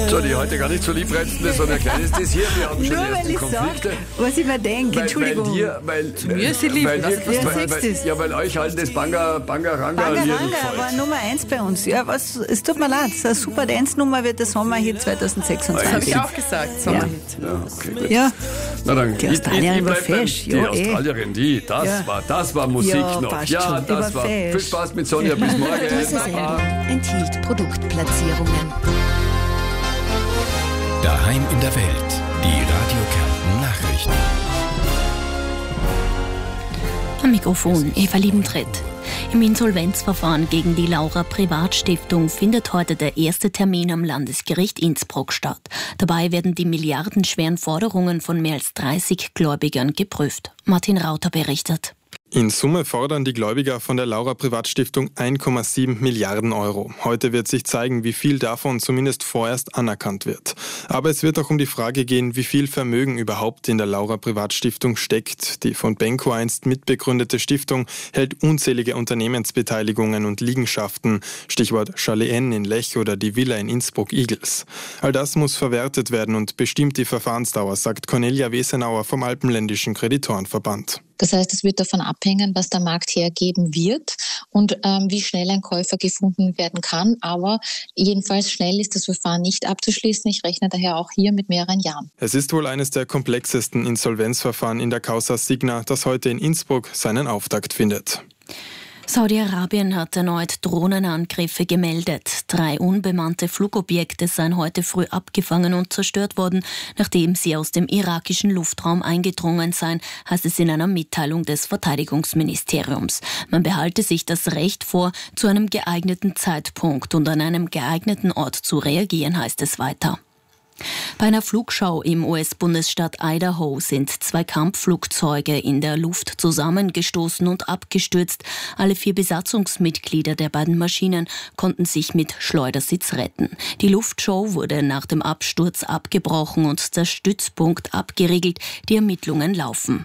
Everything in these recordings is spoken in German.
So, die heute gar nicht so liebreizende, sondern ein kleines Dessert. Wir haben schon Nur die ersten weil ich Konflikte. sage, was ich mir denke, Entschuldigung. Zu mir ist sie lieb. Weil euch halt das Banga-Ranga-Lied Bangaranga war gefällt. Nummer 1 bei uns. Ja, es tut mir leid, so eine super Dance-Nummer wird der Sommerhit Das habe 2026. ich auch gesagt. Sommerhit. Ja, okay, gut. Ja, Na dann, Die Australierin war bleib beim- fesch. Die Ja, Australierin, das war Musik Ja, noch. passt Ja, schon, die das war war. fesch. Viel Spaß mit Sonja, bis morgen. Diese Sendung enthielt Produktplatzierungen. Daheim in der Welt. Die Radio Kärnten Nachrichten. Am Mikrofon Eva Liebentritt. Im Insolvenzverfahren gegen die Laura Privatstiftung findet heute der erste Termin am Landesgericht Innsbruck statt. Dabei werden die milliardenschweren Forderungen von mehr als 30 Gläubigern geprüft. Martin Rauter berichtet. In Summe fordern die Gläubiger von der Laura Privatstiftung 1,7 Milliarden Euro. Heute wird sich zeigen, wie viel davon zumindest vorerst anerkannt wird. Aber es wird auch um die Frage gehen, wie viel Vermögen überhaupt in der Laura Privatstiftung steckt. Die von Benko einst mitbegründete Stiftung hält unzählige Unternehmensbeteiligungen und Liegenschaften, Stichwort Chalet N in Lech oder die Villa in Innsbruck-Igels. All das muss verwertet werden und bestimmt die Verfahrensdauer, sagt Cornelia Wesenauer vom Alpenländischen Kreditorenverband. Das heißt, es wird davon abhängen, was der Markt hergeben wird und wie schnell ein Käufer gefunden werden kann. Aber jedenfalls schnell ist das Verfahren nicht abzuschließen. Ich rechne daher auch hier mit mehreren Jahren. Es ist wohl eines der komplexesten Insolvenzverfahren in der Causa Signa, das heute in Innsbruck seinen Auftakt findet. Saudi-Arabien hat erneut Drohnenangriffe gemeldet. 3 unbemannte Flugobjekte seien heute früh abgefangen und zerstört worden, nachdem sie aus dem irakischen Luftraum eingedrungen seien, heißt es in einer Mitteilung des Verteidigungsministeriums. Man behalte sich das Recht vor, zu einem geeigneten Zeitpunkt und an einem geeigneten Ort zu reagieren, heißt es weiter. Bei einer Flugschau im US-Bundesstaat Idaho sind 2 Kampfflugzeuge in der Luft zusammengestoßen und abgestürzt. Alle 4 Besatzungsmitglieder der beiden Maschinen konnten sich mit Schleudersitz retten. Die Luftshow wurde nach dem Absturz abgebrochen und der Stützpunkt abgeriegelt. Die Ermittlungen laufen.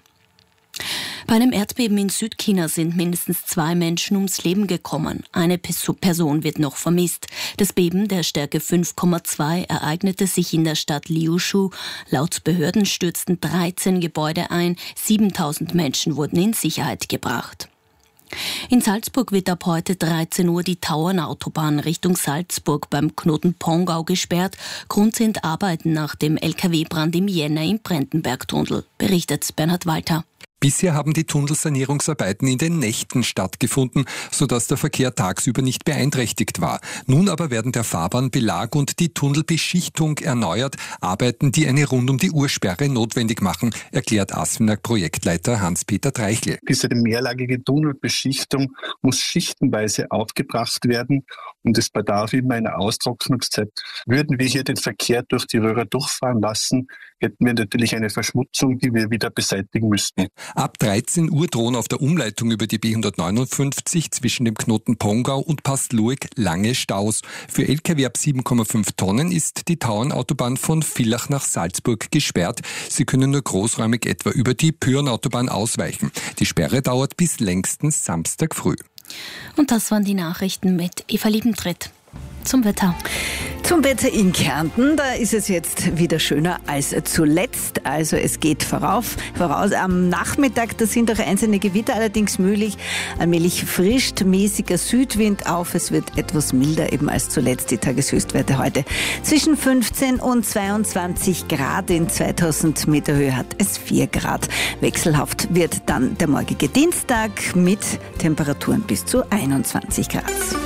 Bei einem Erdbeben in Südchina sind mindestens 2 Menschen ums Leben gekommen. Eine Person wird noch vermisst. Das Beben der Stärke 5,2 ereignete sich in der Stadt Liushu. Laut Behörden stürzten 13 Gebäude ein. 7000 Menschen wurden in Sicherheit gebracht. In Salzburg wird ab heute 13 Uhr die Tauernautobahn Richtung Salzburg beim Knoten Pongau gesperrt. Grund sind Arbeiten nach dem LKW-Brand im Jänner im Brentenbergtunnel, berichtet Bernhard Walter. Bisher haben die Tunnelsanierungsarbeiten in den Nächten stattgefunden, sodass der Verkehr tagsüber nicht beeinträchtigt war. Nun aber werden der Fahrbahnbelag und die Tunnelbeschichtung erneuert, Arbeiten, die eine Rund-um-die-Uhr-Sperre notwendig machen, erklärt ASFINAG-Projektleiter Hans-Peter Treichel. Diese mehrlagige Tunnelbeschichtung muss schichtenweise aufgebracht werden und es bedarf immer einer Austrocknungszeit. Würden wir hier den Verkehr durch die Röhre durchfahren lassen, hätten wir natürlich eine Verschmutzung, die wir wieder beseitigen müssten. Ab 13 Uhr drohen auf der Umleitung über die B159 zwischen dem Knoten Pongau und Pastluig lange Staus. Für Lkw ab 7,5 Tonnen ist die Tauernautobahn von Villach nach Salzburg gesperrt. Sie können nur großräumig etwa über die Pyhrnautobahn ausweichen. Die Sperre dauert bis längstens Samstag früh. Und das waren die Nachrichten mit Eva Liebentritt. Zum Wetter. Zum Wetter in Kärnten, da ist es jetzt wieder schöner als zuletzt. Also es geht voraus. Am Nachmittag, da sind auch einzelne Gewitter allerdings möglich. Allmählich frischt mäßiger Südwind auf. Es wird etwas milder eben als zuletzt. Die Tageshöchstwerte heute zwischen 15 und 22 Grad. In 2000 Meter Höhe hat es 4 Grad. Wechselhaft wird dann der morgige Dienstag mit Temperaturen bis zu 21 Grad.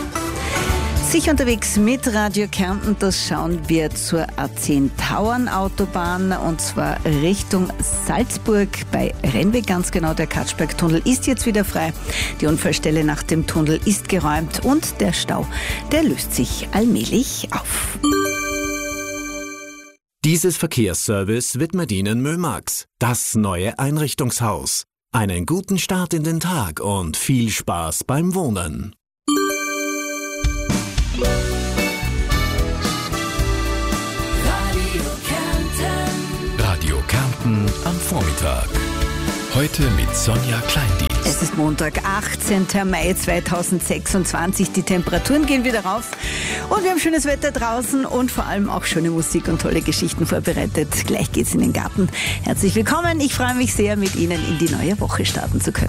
Sich unterwegs mit Radio Kärnten, das schauen wir zur A10 Tauernautobahn und zwar Richtung Salzburg bei Rennweg ganz genau. Der Katschbergtunnel ist jetzt wieder frei. Die Unfallstelle nach dem Tunnel ist geräumt und der Stau, der löst sich allmählich auf. Dieses Verkehrsservice widmet Ihnen Mömax, das neue Einrichtungshaus. Einen guten Start in den Tag und viel Spaß beim Wohnen. Radio Kärnten am Vormittag. Heute mit Sonja Kleindienst. Es ist Montag, 18. Mai 2026. Die Temperaturen gehen wieder rauf und wir haben schönes Wetter draußen und vor allem auch schöne Musik und tolle Geschichten vorbereitet. Gleich geht's in den Garten. Herzlich willkommen. Ich freue mich sehr, mit Ihnen in die neue Woche starten zu können.